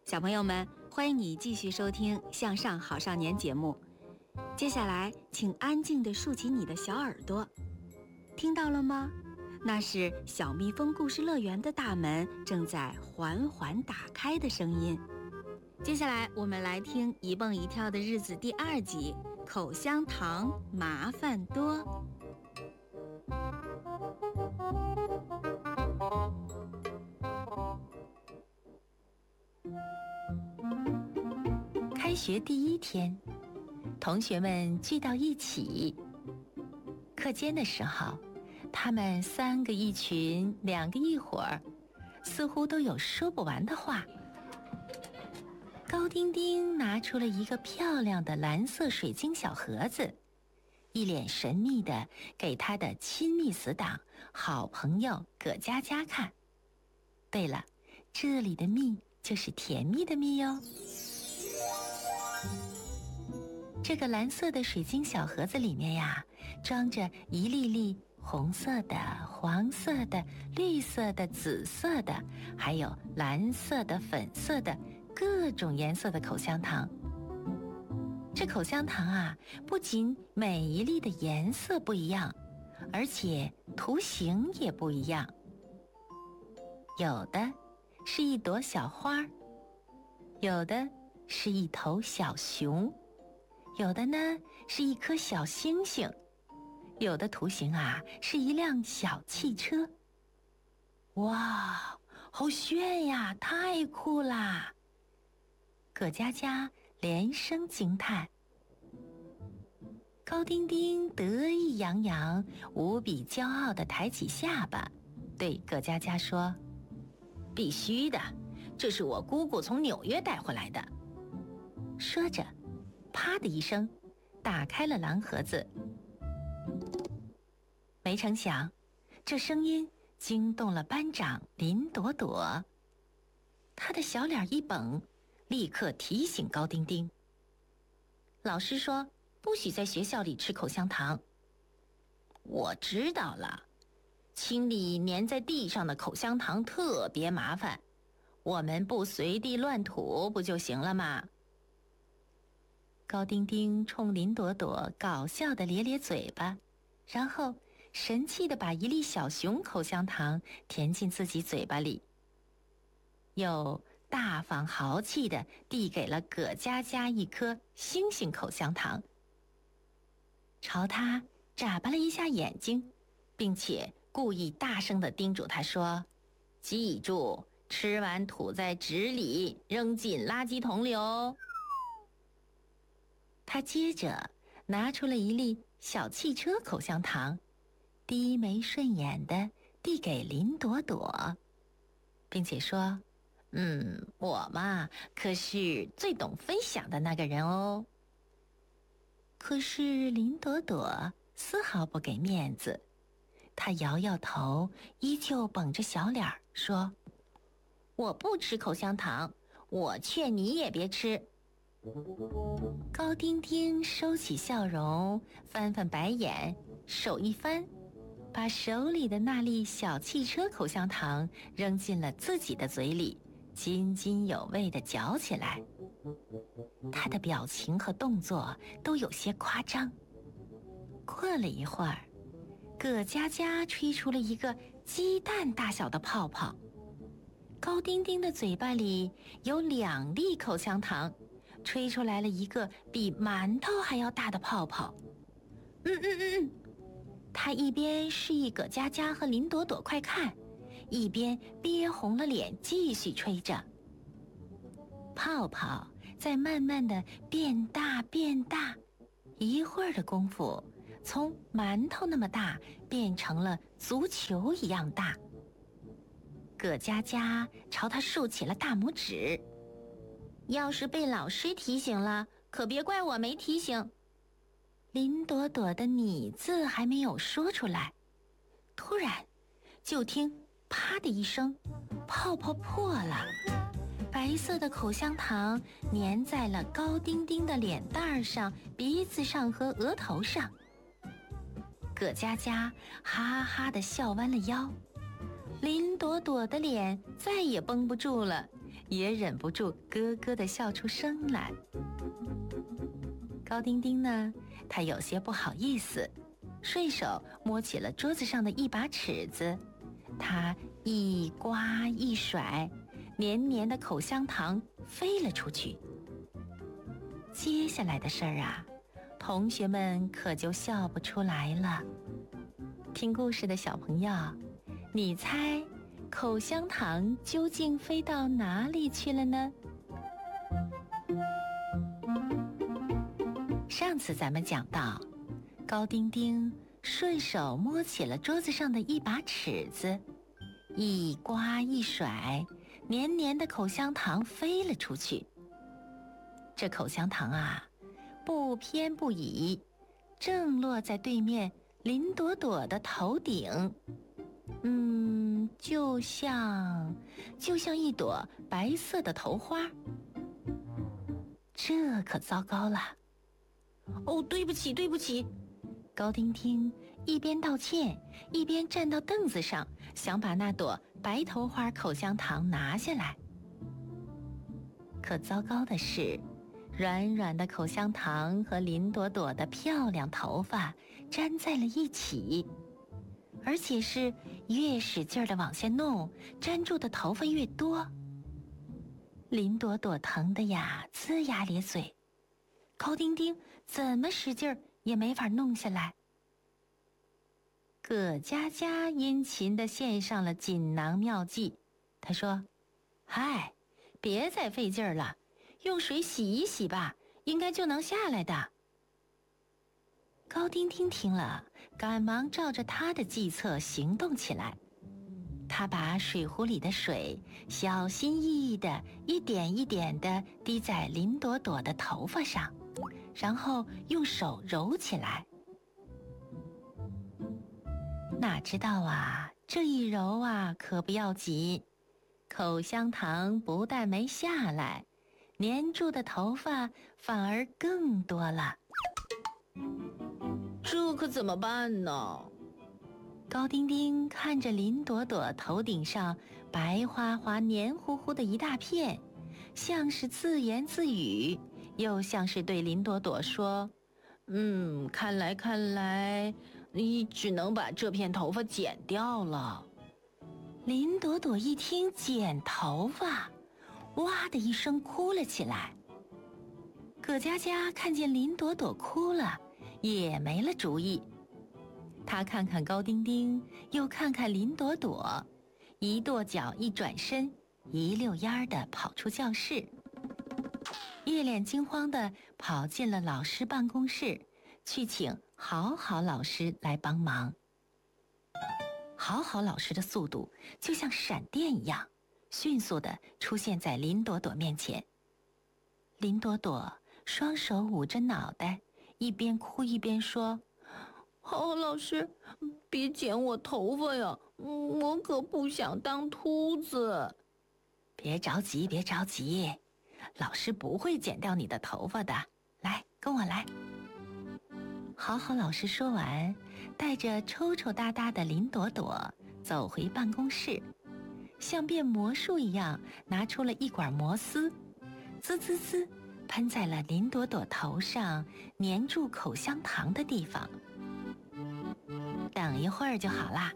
小朋友们，欢迎你继续收听《向上好少年》节目。接下来，请安静地竖起你的小耳朵，听到了吗？那是小蜜蜂故事乐园的大门正在缓缓打开的声音。接下来，我们来听《一蹦一跳的日子》第2集《口香糖麻烦多》。 开学第1天，同学们聚到一起。课间的时候，他们3个一群，2个一伙儿，似乎都有说不完的话。高丁丁拿出了一个漂亮的蓝色水晶小盒子，一脸神秘地给他的亲密死党、好朋友葛佳佳看。对了，这里的蜜就是甜蜜的蜜哟。这个蓝色的水晶小盒子里面呀，装着一粒粒红色的、黄色的、绿色的、紫色的，还有蓝色的、粉色的，各种颜色的口香糖。这口香糖啊，不仅每一粒的颜色不一样，而且图形也不一样。有的是一朵小花，有的是一头小熊，有的呢是一颗小星星，有的图形啊是一辆小汽车。哇，好炫呀，太酷啦！葛佳佳连声惊叹。高丁丁得意洋洋，无比骄傲地抬起下巴，对葛佳佳说：必须的，这是我姑姑从纽约带回来的。说着，啪的一声，打开了蓝盒子。没成想，这声音惊动了班长林朵朵。她的小脸一绷，立刻提醒高丁丁：老师说不许在学校里吃口香糖。我知道了，清理粘在地上的口香糖特别麻烦，我们不随地乱吐不就行了吗？高丁丁冲林朵朵搞笑地咧咧嘴巴，然后神气地把一粒小熊口香糖填进自己嘴巴里，又大方豪气地递给了葛佳佳一颗星星口香糖，朝他眨巴了一下眼睛，并且故意大声地叮嘱他说：记住，吃完吐在纸里，扔进垃圾桶里哦。他接着拿出了一粒小汽车口香糖，低眉顺眼地递给林朵朵，并且说：我嘛，可是最懂分享的那个人哦。可是林朵朵丝毫不给面子，她摇摇头，依旧绷着小脸说：我不吃口香糖，我劝你也别吃。高丁丁收起笑容，翻翻白眼，手一翻，把手里的那粒小汽车口香糖扔进了自己的嘴里，津津有味地嚼起来。他的表情和动作都有些夸张。过了一会儿，葛佳佳吹出了一个鸡蛋大小的泡泡，高丁丁的嘴巴里有2粒口香糖，吹出来了一个比馒头还要大的泡泡。他一边示意葛佳佳和林朵朵快看，一边憋红了脸继续吹着。泡泡在慢慢的变大变大，一会儿的功夫，从馒头那么大变成了足球一样大。葛佳佳朝他竖起了大拇指：要是被老师提醒了，可别怪我没提醒。林朵朵的你字还没有说出来，突然就听啪的一声，泡泡破了，白色的口香糖粘在了高丁丁的脸蛋上、鼻子上和额头上。葛佳佳哈哈地笑弯了腰，林朵朵的脸再也绷不住了， 也忍不住咯咯地笑出声来。高丁丁呢，他有些不好意思，顺手摸起了桌子上的一把尺子，他一刮一甩，黏黏的口香糖飞了出去。接下来的事儿啊，同学们可就笑不出来了。听故事的小朋友，你猜口香糖究竟飞到哪里去了呢？上次咱们讲到，高丁丁顺手摸起了桌子上的一把尺子，一刮一甩，黏黏的口香糖飞了出去。这口香糖啊，不偏不倚，正落在对面林朵朵的头顶。就像一朵白色的头花。这可糟糕了！哦，对不起，对不起！高丁丁一边道歉，一边站到凳子上，想把那朵白头花口香糖拿下来。可糟糕的是，软软的口香糖和林朵朵的漂亮头发粘在了一起，而且是越使劲地往下弄，粘住的头发越多。林朵朵疼得呀龇牙咧嘴，高丁丁怎么使劲也没法弄下来。葛佳佳殷勤地献上了锦囊妙计，她说：“嗨，别再费劲儿了，用水洗一洗吧，应该就能下来的。”高丁丁听了，赶忙照着他的计策行动起来。他把水壶里的水小心翼翼地一点一点地滴在林朵朵的头发上，然后用手揉起来。哪知道啊，这一揉啊可不要紧，口香糖不但没下来，粘住的头发反而更多了。这可怎么办呢？高丁丁看着林朵朵头顶上白花花黏糊糊的一大片，像是自言自语，又像是对林朵朵说：“看来，你只能把这片头发剪掉了。”林朵朵一听剪头发，哇的一声哭了起来。葛佳佳看见林朵朵哭了，也没了主意。他看看高丁丁，又看看林朵朵，一跺脚，一转身，一溜烟儿地跑出教室，一脸惊慌地跑进了老师办公室，去请好好老师来帮忙。好好老师的速度就像闪电一样，迅速地出现在林朵朵面前。林朵朵双手捂着脑袋，一边哭一边说：“好，老师，别剪我头发呀，我可不想当秃子。”别着急，别着急，老师不会剪掉你的头发的。来，跟我来。好好老师说完，带着抽抽搭搭的林朵朵走回办公室，像变魔术一样拿出了一管摩丝，滋滋滋，喷在了林朵朵头上粘住口香糖的地方。等一会儿就好啦。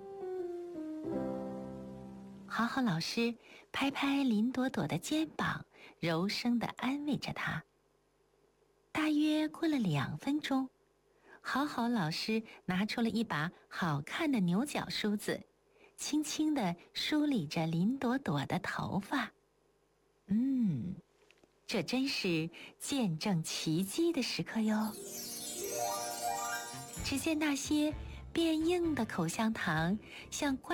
好好老师拍拍林朵朵的肩膀，柔声地安慰着她。大约过了2分钟，好好老师拿出了一把好看的牛角梳子，轻轻地梳理着林朵朵的头发。这真是见证奇迹的时刻哟。只见那些变硬的口香糖像